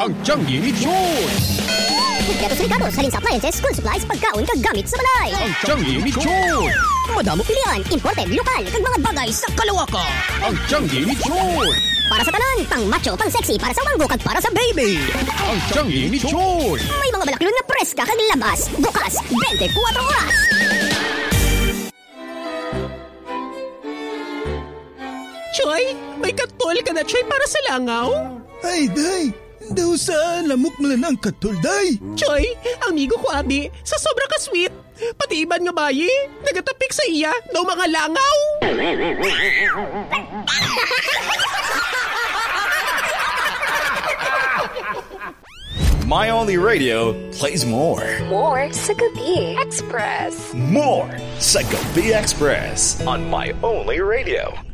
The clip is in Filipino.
Ang Tianggi ni Choy! Kompleto silikado, saling appliances, school supplies, pagkaon, kagamit sa balay. Ang Tianggi ni Choy! Madamo pilian, imported, lokal, kag mga bagay sa kalawakan. Ang Tianggi ni Choy! Para sa tanan, pang macho, pang sexy, para sa wanggo, kag para sa baby. Ang Tianggi ni Choy! May mga balaklon na preska kag labas, bukas, 24 oras. Choy, may katol ka na, Choy, para sa langaw? Ay, day! Daw saan lamok mo lang ang katol, day! Choy, amigo ko abi, sa sobra ka sweet. Pati iban nga bayi, nagatapik sa iya, daw mga langaw. My Only Radio plays more. More sa Gabi Express. More sa Gabi Express on My Only Radio.